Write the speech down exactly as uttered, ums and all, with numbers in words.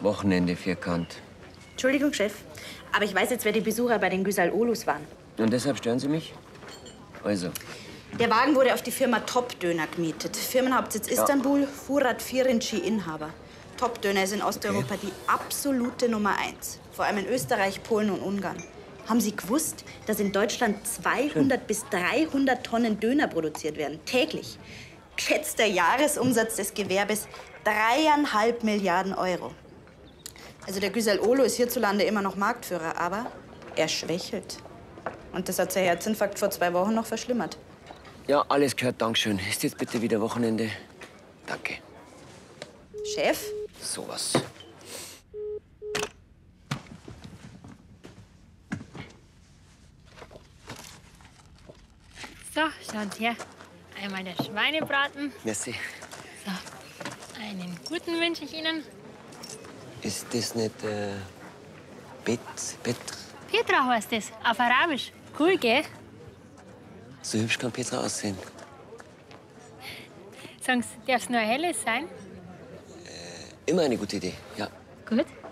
Wochenende vierkant. Entschuldigung, Chef, aber ich weiß jetzt, wer die Besucher bei den Güsal Olus waren. Und deshalb stören Sie mich? Also. Der Wagen wurde auf die Firma Top-Döner gemietet. Firmenhauptsitz Ja. Istanbul, Furat Firinci Inhaber. Top-Döner ist in Osteuropa Okay. die absolute Nummer eins. Vor allem in Österreich, Polen und Ungarn. Haben Sie gewusst, dass in Deutschland zweihundert bis dreihundert Tonnen Döner produziert werden? Täglich. Geschätzter Jahresumsatz des Gewerbes dreieinhalb Milliarden Euro. Also der Güsal Olo ist hierzulande immer noch Marktführer, aber er schwächelt. Und das hat sein Herzinfarkt vor zwei Wochen noch verschlimmert. Ja, alles gehört, Dankeschön. Ist jetzt bitte wieder Wochenende? Danke. Chef? Sowas. So, schaut her. Einmal der Schweinebraten. Merci. So, einen guten wünsche ich Ihnen. Ist das nicht äh, Bet, Petr? Petra heißt es, auf Arabisch. Cool, gell? So hübsch kann Petra aussehen. Sagen Sie, darf es nur ein helles sein? Immer eine gute Idee, ja. Gut.